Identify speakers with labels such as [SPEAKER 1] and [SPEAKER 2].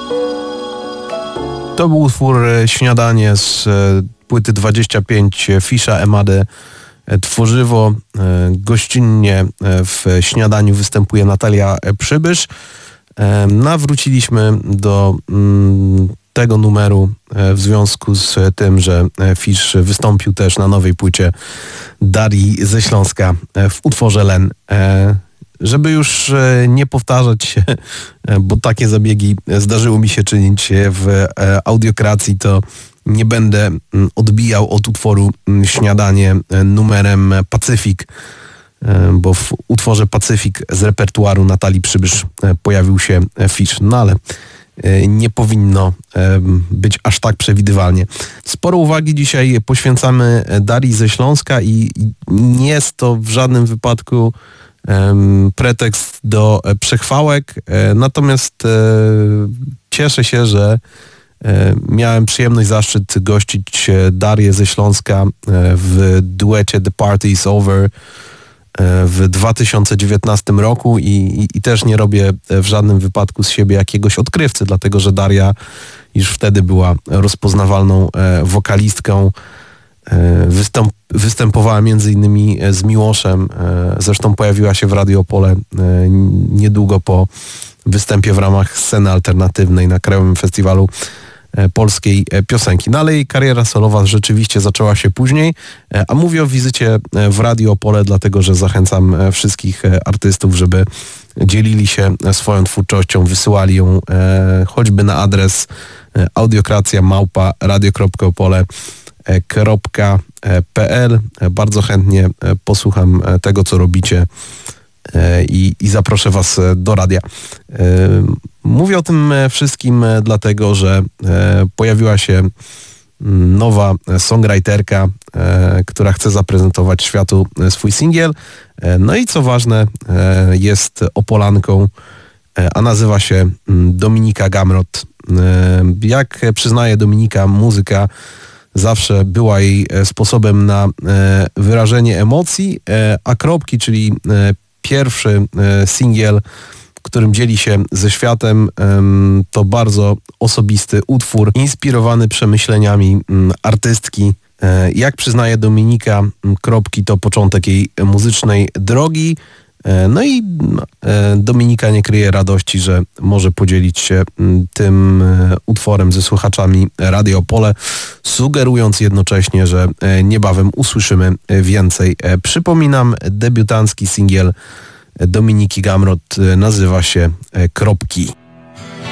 [SPEAKER 1] To był utwór Śniadanie z płyty 25 Fisza Emady Tworzywo. Gościnnie w Śniadaniu występuje Natalia Przybysz. Nawróciliśmy do tego numeru w związku z tym, że Fisz wystąpił też na nowej płycie Darii ze Śląska w utworze Len. Żeby już nie powtarzać się, bo takie zabiegi zdarzyło mi się czynić w audiokracji, to nie będę odbijał od utworu Śniadanie numerem Pacyfik, bo w utworze Pacyfik z repertuaru Natalii Przybysz pojawił się Fisz, no ale nie powinno być aż tak przewidywalnie. Sporo uwagi dzisiaj poświęcamy Darii ze Śląska i nie jest to w żadnym wypadku pretekst do przechwałek, natomiast cieszę się, że miałem przyjemność, zaszczyt gościć Darię ze Śląska w duecie The Party is Over w 2019 roku i też nie robię w żadnym wypadku z siebie jakiegoś odkrywcy, dlatego że Daria już wtedy była rozpoznawalną wokalistką. Występowała między innymi z Miłoszem, zresztą pojawiła się w Radio Opole niedługo po występie w ramach sceny alternatywnej na Krajowym Festiwalu Polskiej Piosenki. No ale jej kariera solowa rzeczywiście zaczęła się później, a mówię o wizycie w Radio Opole, dlatego że zachęcam wszystkich artystów, żeby dzielili się swoją twórczością, wysyłali ją choćby na adres audiokracja@radio.opole.pl. Bardzo chętnie posłucham tego, co robicie i zaproszę Was do radia. Mówię o tym wszystkim dlatego, że pojawiła się nowa songwriterka, która chce zaprezentować światu swój singiel. No i co ważne, jest Opolanką, a nazywa się Dominika Gamrot. Jak przyznaje Dominika, muzyka zawsze była jej sposobem na wyrażenie emocji, a Kropki, czyli pierwszy singiel, którym dzieli się ze światem, to bardzo osobisty utwór, inspirowany przemyśleniami artystki. Jak przyznaje Dominika, Kropki to początek jej muzycznej drogi. No i Dominika nie kryje radości, że może podzielić się tym utworem ze słuchaczami Radio Opole, sugerując jednocześnie, że niebawem usłyszymy więcej. Przypominam, debiutancki singiel Dominiki Gamrot nazywa się Kropki.